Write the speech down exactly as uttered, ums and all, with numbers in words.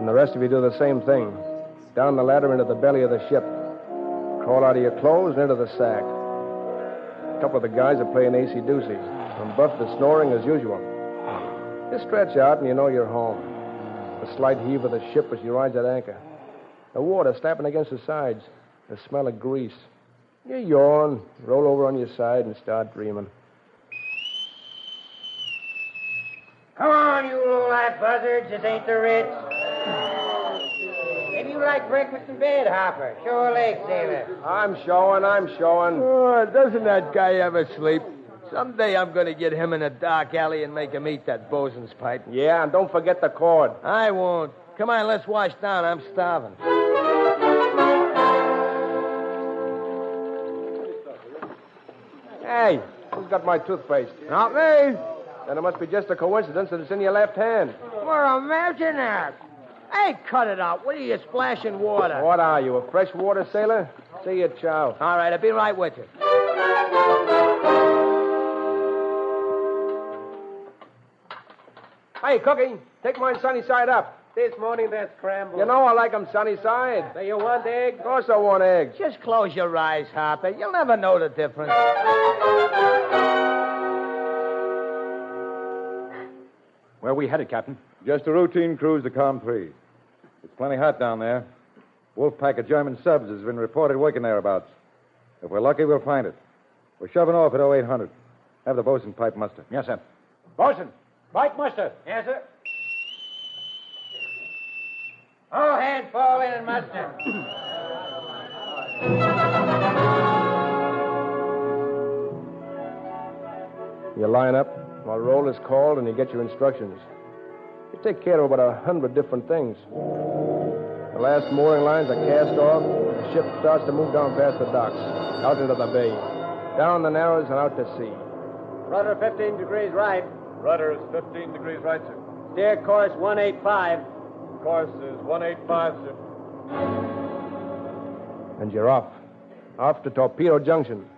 And the rest of you do the same thing. Down the ladder into the belly of the ship. Crawl out of your clothes and into the sack. A couple of the guys are playing acey-deucey. And Buff is snoring as usual. Just stretch out and you know you're home. The slight heave of the ship as she rides at anchor. The water slapping against the sides. The smell of grease. You yawn, roll over on your side, and start dreaming. Come on, you low-life buzzards. This ain't the Ritz. Maybe you like breakfast in bed, Hopper. Show a leg, sailor. I'm showing, I'm showing. Oh, doesn't that guy ever sleep? Someday I'm going to get him in a dark alley and make him eat that bosun's pipe. Yeah, and don't forget the cord. I won't. Come on, let's wash down. I'm starving. Hey, who's got my toothpaste? Not me. Then it must be just a coincidence that it's in your left hand. Well, imagine that. Hey, cut it out. What are you splashing water? What are you, a freshwater sailor? See you, chow. All right, I'll be right with you. Hey, Cookie, take mine sunny side up. This morning, that's scrambled. You know I like 'em sunny side. So you want eggs? Of course I want eggs. Just close your eyes, Harper. You'll never know the difference. Where are we headed, Captain? Just a routine cruise to Calm three. It's plenty hot down there. Wolf pack of German subs has been reported working thereabouts. If we're lucky, we'll find it. We're shoving off at oh eight hundred. Have the bosun pipe muster. Yes, sir. Bosun, pipe muster. Yes, sir. All hands fall in and muster. You line up while roll is called and you get your instructions. You take care of about a hundred different things. The last mooring lines are cast off. The ship starts to move down past the docks, out into the bay, down the narrows and out to sea. Rudder fifteen degrees right. Rudder is fifteen degrees right, sir. Steer course one eighty-five. Course is one eighty-five, sir. And you're off. Off to Torpedo Junction.